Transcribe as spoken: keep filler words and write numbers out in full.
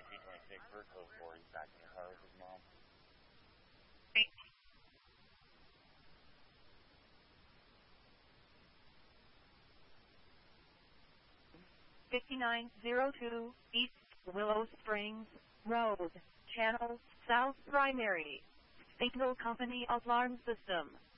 P twenty-six, we're code four. He's back in the car with his mom. fifty-nine oh two East Willow Springs Road, Channel South Primary. Signal Company Alarm System.